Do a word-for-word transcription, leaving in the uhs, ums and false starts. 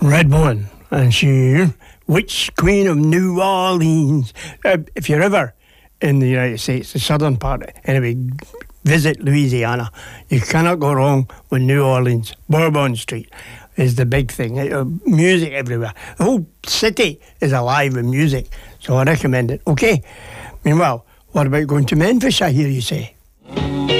Redbone, and she, Witch Queen of New Orleans. Uh, if you're ever in the United States, the southern part, anyway, visit Louisiana. You cannot go wrong with New Orleans. Bourbon Street is the big thing. Uh, music everywhere. The whole city is alive with music, so I recommend it. Okay. Meanwhile, what about going to Memphis, I hear you say?